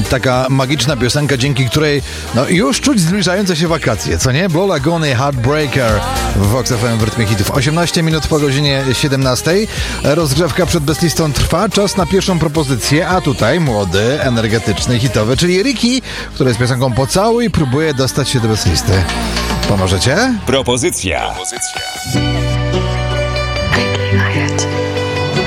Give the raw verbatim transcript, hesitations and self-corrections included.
taka magiczna piosenka, dzięki której no, już czuć zbliżające się wakacje, co nie? Lola Gunny, Heartbreaker w Vox F M w rytmie hitów. osiemnaście minut po godzinie siedemnastej. Rozgrzewka przed Bestlistą trwa. Czas na pierwszą propozycję, a tutaj młody, energetyczny, hitowy, czyli Ricky, który z piosenką Pocałuj próbuje dostać się do Bestlisty. Pomożecie? Propozycja. Propozycja.